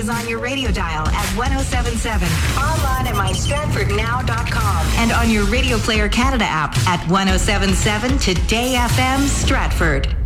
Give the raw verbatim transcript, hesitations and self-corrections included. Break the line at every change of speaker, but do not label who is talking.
is on your radio dial at one oh seven point seven, online at my stratford now dot com, and on your Radio Player Canada app at one oh seven point seven Today F M Stratford.